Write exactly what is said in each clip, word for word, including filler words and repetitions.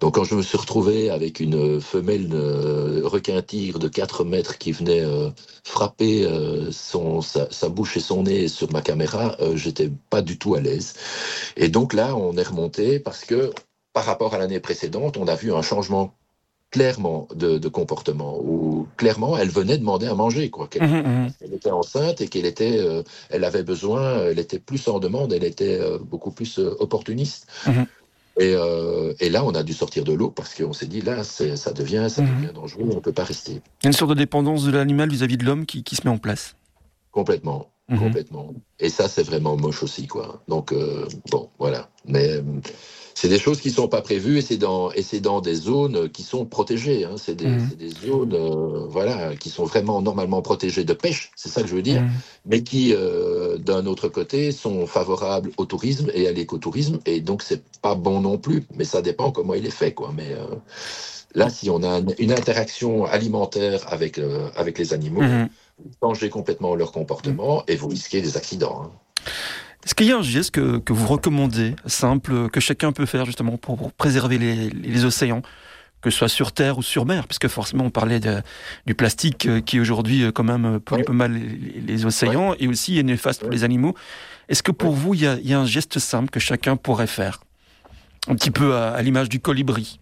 Donc quand je me suis retrouvé avec une femelle euh, requin-tigre de quatre mètres qui venait euh, frapper euh, son, sa, sa bouche et son nez sur ma caméra, euh, j'étais pas du tout à l'aise. Et donc là, on est remonté parce que par rapport à l'année précédente, on a vu un changement clairement de, de comportement, où clairement elle venait demander à manger, quoi, Mhm, quelque part, mhm, parce qu'elle était enceinte et qu'elle était, euh, elle avait besoin, elle était plus en demande, elle était euh, beaucoup plus euh, opportuniste. mhm, Et, euh, et là, on a dû sortir de l'eau parce qu'on s'est dit là, c'est, ça devient, ça mhm. devient dangereux, on ne peut pas rester. Il y a une sorte de dépendance de l'animal vis-à-vis de l'homme qui, qui se met en place. Complètement, Mhm. complètement. Et ça, c'est vraiment moche aussi, quoi. Donc euh, bon, voilà. Mais euh, c'est des choses qui sont pas prévues et c'est dans et c'est dans des zones qui sont protégées. Hein. C'est des Mhm. c'est des zones euh, voilà qui sont vraiment normalement protégées de pêche. C'est ça que je veux dire. Mhm. Mais qui euh, d'un autre côté sont favorables au tourisme et à l'écotourisme et donc c'est pas bon non plus. Mais ça dépend comment il est fait, quoi. Mais euh, là, si on a une, une interaction alimentaire avec euh, avec les animaux, Mhm. vous changez complètement leur Mhm. comportement et vous risquez des accidents. Hein. Est-ce qu'il y a un geste que, que vous recommandez, simple, que chacun peut faire justement pour, pour préserver les, les océans, que ce soit sur terre ou sur mer, puisque forcément on parlait de, du plastique euh, qui aujourd'hui euh, quand même euh, pollue Ouais, pas mal les, les ouais, océans et aussi est néfaste pour ouais, les animaux. Est-ce que pour ouais. vous il y a, il y a un geste simple que chacun pourrait faire, un petit peu à, à l'image du colibri?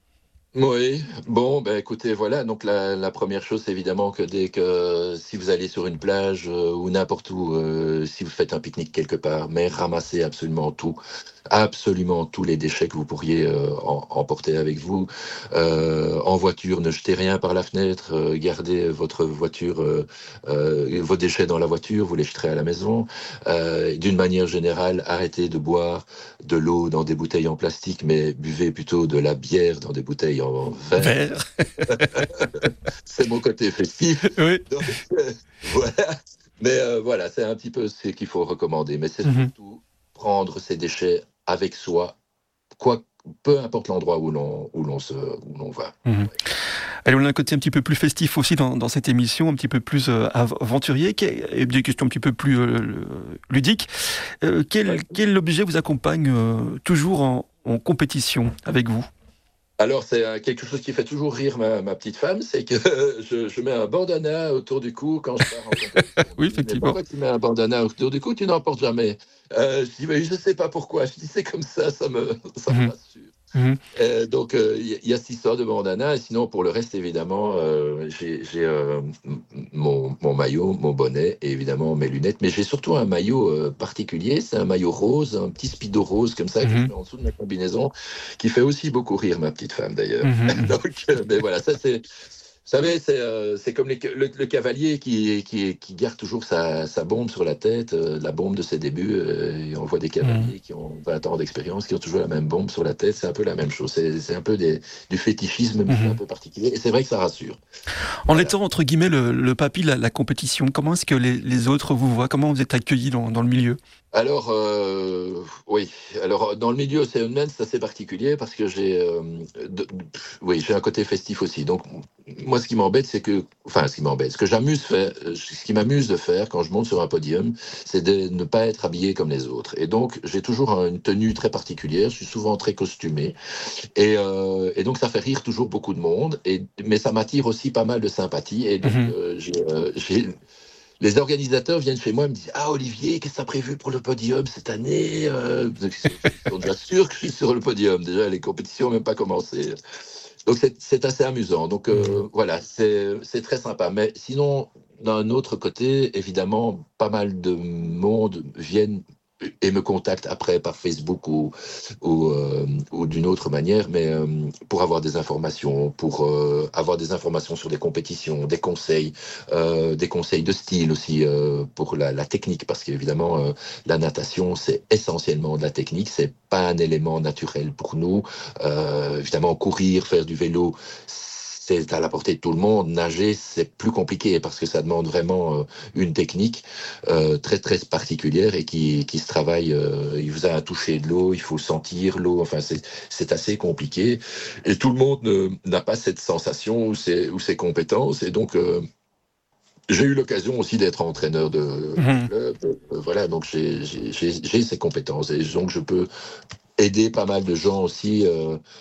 Oui, bon, ben écoutez, voilà. Donc la, la première chose, c'est évidemment que dès que si vous allez sur une plage euh, ou n'importe où, euh, si vous faites un pique-nique quelque part, mais ramassez absolument tout, absolument tous les déchets que vous pourriez euh, en- emporter avec vous. Euh, en voiture, ne jetez rien par la fenêtre, euh, gardez votre voiture, euh, euh, vos déchets dans la voiture, vous les jeterez à la maison. Euh, d'une manière générale, arrêtez de boire de l'eau dans des bouteilles en plastique, mais buvez plutôt de la bière dans des bouteilles en verre. Vert. C'est mon côté festif. Oui. Donc, euh, voilà. Mais euh, voilà, c'est un petit peu ce qu'il faut recommander. Mais c'est Mhm. surtout prendre ses déchets avec soi, quoi, peu importe l'endroit où l'on, où l'on, se, où l'on va. Mhm. Ouais. Allez, on a un côté un petit peu plus festif aussi dans, dans cette émission, un petit peu plus euh, av- aventurier, qui est- et des questions un petit peu plus euh, ludiques. Euh, quel, Ouais. quel objet vous accompagne euh, toujours en, en compétition avec vous? Alors, c'est euh, quelque chose qui fait toujours rire ma, ma petite femme, c'est que je, je mets un bandana autour du cou quand je pars en compétition. Oui, Elle me dit, mais effectivement. pourquoi tu mets un bandana autour du cou? Tu n'en portes jamais. Euh, je dis, mais je ne sais pas pourquoi. Je dis, c'est comme ça, ça me, ça me Mhm. rassure. Mhm. Euh, donc, euh, il y, y a cette histoire de bandana. Et sinon, pour le reste, évidemment, euh, j'ai j'ai, euh, m- mon, mon maillot, mon bonnet et évidemment mes lunettes. Mais j'ai surtout un maillot euh, particulier. C'est un maillot rose, un petit speedo rose comme ça que je Mhm. mets en dessous de ma combinaison, qui fait aussi beaucoup rire ma petite femme d'ailleurs. Mhm. Mhm. Donc, euh, mais voilà, ça c'est. Vous savez, c'est euh, c'est comme les ca- le, le cavalier qui, qui, qui garde toujours sa, sa bombe sur la tête, euh, la bombe de ses débuts. Euh, et on voit des Mhm. cavaliers qui ont vingt ans d'expérience, qui ont toujours la même bombe sur la tête. C'est un peu la même chose. C'est c'est un peu des, du fétichisme, mais c'est un Mhm. peu particulier. Et c'est vrai que ça rassure. En Voilà. étant, entre guillemets, le, le papy de la, la compétition, comment est-ce que les, les autres vous voient? Comment vous êtes accueillis dans, dans le milieu? Alors, euh, oui. Alors, dans le milieu océan c'est assez particulier parce que j'ai, euh, de- pff, oui, j'ai un côté festif aussi. Donc, moi, ce qui m'embête, c'est que, enfin, ce qui m'embête, ce que j'amuse faire, euh, ce qui m'amuse de faire quand je monte sur un podium, c'est de ne pas être habillé comme les autres. Et donc, j'ai toujours une tenue très particulière. Je suis souvent très costumé. Et, euh, et donc, ça fait rire toujours beaucoup de monde. Et, mais ça m'attire aussi pas mal de sympathie. Et donc, Mhm. euh, j'ai, euh, j'ai les organisateurs viennent chez moi et me disent Ah, Olivier, qu'est-ce que tu as prévu pour le podium cette année euh, Ils sont ils sont déjà sûrs que je suis sur le podium. Déjà, les compétitions n'ont même pas commencé. Donc, c'est c'est assez amusant. Donc, Mhm. euh, voilà, c'est c'est très sympa. Mais sinon, d'un autre côté, évidemment, pas mal de monde viennent et me contactent après par Facebook ou, ou, euh, ou d'une autre manière, mais euh, pour avoir des informations, pour euh, avoir des informations sur des compétitions, des conseils, euh, des conseils de style aussi euh, pour la, la technique, parce qu'évidemment, euh, la natation, c'est essentiellement de la technique, c'est pas un élément naturel pour nous. Euh, évidemment, courir, faire du vélo, c'est à la portée de tout le monde. Nager, c'est plus compliqué parce que ça demande vraiment euh, une technique euh, très très particulière et qui, qui se travaille. Euh, il vous a à toucher de l'eau, il faut sentir l'eau. Enfin, c'est c'est assez compliqué et tout le monde ne- n'a pas cette sensation ou ces, ou ces compétences. Et donc, euh, j'ai eu l'occasion aussi d'être entraîneur de, de Mhm. club. Euh, voilà, donc j'ai j'ai- j'ai- j'ai ces compétences et donc je peux aider pas mal de gens aussi. Euh,